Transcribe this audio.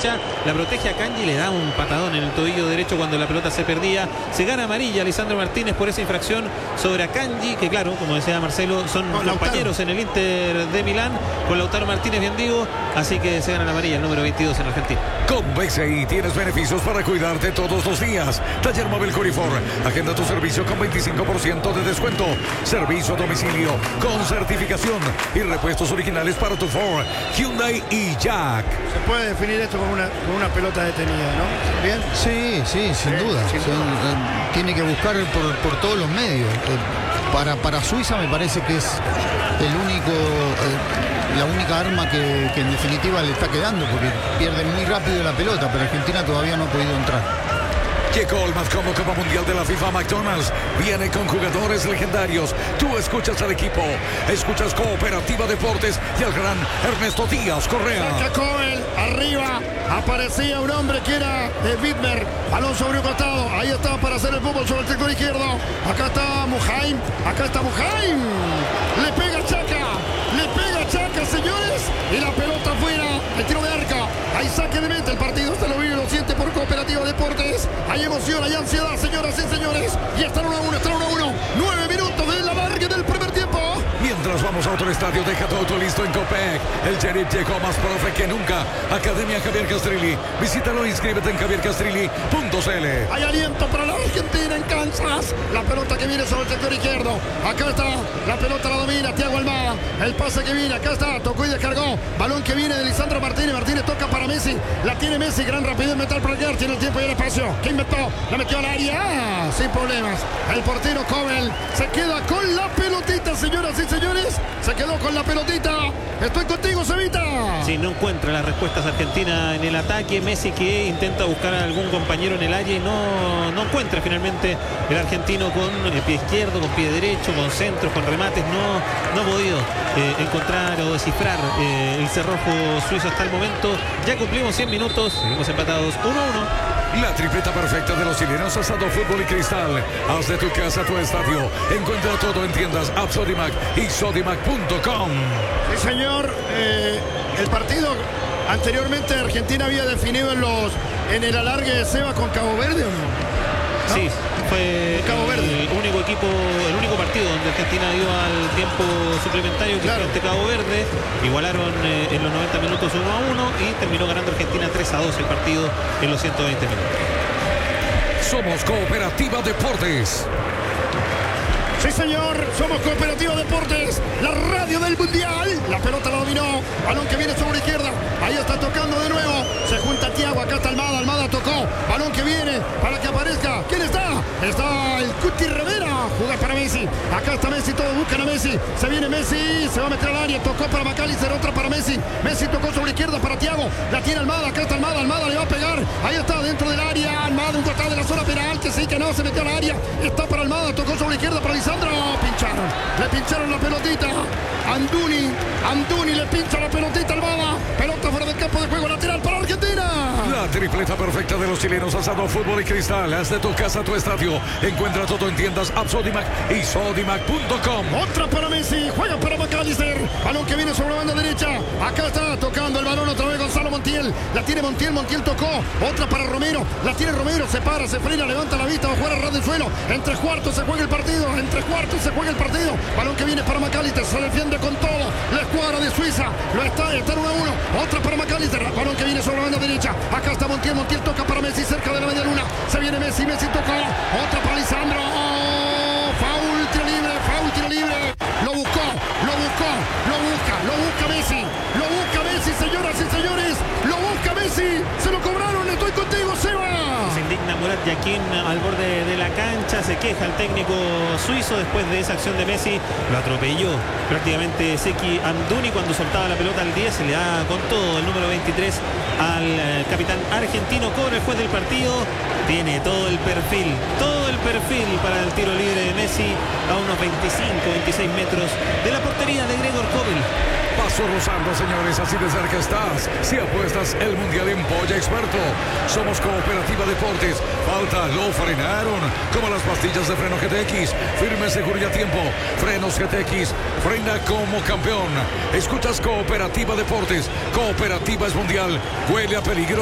derecha, la protege a Kanji, le da un patadón en el tobillo derecho cuando la pelota se perdía. Se gana amarilla Lisandro Martínez por esa infracción sobre Kanji, que claro, como decía Marcelo, son compañeros en el Inter de Milán, con Lautaro Martínez, bien digo, así que se gana la amarilla el número 22 en Argentina. Con BCI tienes beneficios para cuidarte todos los días. Taller Móvil Corifor, agenda tu servicio con 25% de descuento. Servicio a domicilio con certificación y repuestos originales para tu Ford, Hyundai y Jack. Se puede definir esto como una pelota detenida, ¿no? ¿Bien? Sí, sin duda. Tiene que buscar por todos los medios. Para Suiza me parece que es la única arma que en definitiva le está quedando, porque pierde muy rápido la pelota, pero Argentina todavía no ha podido entrar. Llegó el más cómodo Copa Mundial de la FIFA. McDonald's viene con jugadores legendarios. Tú escuchas al equipo, escuchas Cooperativa Deportes y al gran Ernesto Díaz Correa. Saca Coel, arriba, aparecía un hombre que era Widmer, balón sobre un costado, ahí está para hacer el fútbol sobre el sector izquierdo. Acá está Mujaim, le pega Chaca, señores, y la pelota afuera, el tiro de arca, hay saque de meta, el partido se lo vive, lo siente por Cooperativa Deportes, hay emoción, hay ansiedad, señoras y señores, y están 1-1, 9 minutos de la larga del primer tiempo. Mientras vamos a otro estadio, deja todo listo en Copec. El sheriff llegó más profe que nunca. Academia Javier Castrilli. Visítalo e inscríbete en javiercastrilli.cl. Hay aliento para la Argentina en Kansas. La pelota que viene sobre el sector izquierdo. Acá está, la pelota la domina Thiago Almada. El pase que viene, acá está, tocó y descargó. Balón que viene de Lisandro Martínez. Martínez toca para Messi. La tiene Messi, gran rapidez mental para llegar. Tiene el tiempo y el espacio. ¿Qué inventó? La metió al área. Sin problemas. El portero Kobel se queda con la pelotita, señoras y señores, se quedó con la pelotita. Estoy contigo, Cevita. Sí, no encuentra las respuestas Argentina en el ataque. Messi que intenta buscar a algún compañero en el área y no encuentra finalmente el argentino con el pie izquierdo, con pie derecho, con centros, con remates. No ha podido encontrar o descifrar el cerrojo suizo hasta el momento. Ya cumplimos 100 minutos, seguimos empatados 1-1. La tripleta perfecta de los chilenos, Asado Fútbol y Cristal. Haz de tu casa tu estadio. Encuentra todo en tiendas App Sodimac y Sodimac.com. Sí, señor. El partido anteriormente Argentina había definido en el alargue de Seba con Cabo Verde, ¿o no? Sí, fue Cabo Verde. el único partido donde Argentina dio al tiempo suplementario que claro. frente a Cabo Verde. Igualaron en los 90 minutos 1-1 y terminó ganando Argentina 3-2 el partido en los 120 minutos. Somos Cooperativa Deportes. Sí, señor, somos Cooperativa Deportes, la radio del Mundial. La pelota la dominó, balón que viene sobre la izquierda. Ahí está tocando de nuevo. Se junta Thiago, acá está Almada tocó. Balón que viene para que aparezca. ¿Quién está? Está el Cuti Rivera. Juega para Messi. Acá está Messi, todos buscan a Messi. Se viene Messi, se va a meter al área. Tocó para McAllister, otra para Messi. Messi tocó sobre la izquierda para Thiago. La tiene Almada, acá está Almada le va a pegar. Ahí está dentro del área. Almada, un costado de la zona penal. Que sí, que no, se metió al área. Está para Almada, tocó sobre la izquierda para Lisandro. Le pincharon la pelotita. Anduni le pincha la pelotita a Almada. Pelota fuera del campo de juego, lateral para Argentina. La tripleta perfecta de los chilenos, Asado Fútbol y Cristal. Haz de tu casa tu estadio. Encuentra todo en tiendas App Sodimac y Sodimac.com. Otra para Messi, juega para McAllister. Balón que viene sobre la banda derecha. Acá está tocando el balón otra vez Gonzalo Montiel. La tiene Montiel tocó. Otra para Romero. La tiene Romero, se para, se frena, levanta la vista, va a jugar a ras del suelo. En 3 cuartos se juega el partido. Balón que viene para McAllister, se defiende con todo. La escuadra de Suiza lo está 1-1. Otra para McAllister. Balón que viene sobre la banda derecha. Acá está Montiel toca para Messi cerca de la media luna. Se viene Messi tocó. Otra para Lisandro. Foul, tiro libre. Lo busca Messi, señoras y señores. Lo busca Messi. Se lo cobraron, estoy contigo, Seba. Se indigna Murat Yakin al borde de la cancha. Se queja el técnico suizo después de esa acción de Messi. Lo atropelló prácticamente Seki Amdouni cuando soltaba la pelota al 10. Se le da con todo el número 23 al capitán argentino. Cobra el juez del partido. Tiene todo el perfil para el tiro libre de Messi a unos 25-26 metros de la portería de Gregor Kobel. Paso rozando, señores, así de cerca estás. Si apuestas el Mundial en Polla Experto. Somos Cooperativa Deportes. Falta, lo frenaron. Como las pastillas de freno GTX. Firme, seguro y a tiempo. Frenos GTX. Frena como campeón. Escuchas Cooperativa Deportes. Cooperativa es mundial. Huele a peligro.